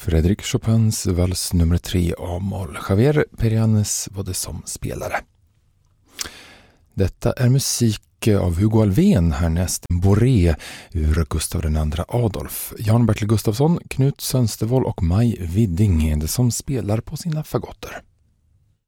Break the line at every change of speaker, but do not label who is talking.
Frédéric Chopins vals nummer 3 A-moll. Javier Perianes var det som spelare. Detta är musik av Hugo Alfvén, härnäst Boré ur Gustav II Adolf. Jan Bertil Gustafsson, Knut Sönstervold och Maj Widding är det som spelar på sina fagotter.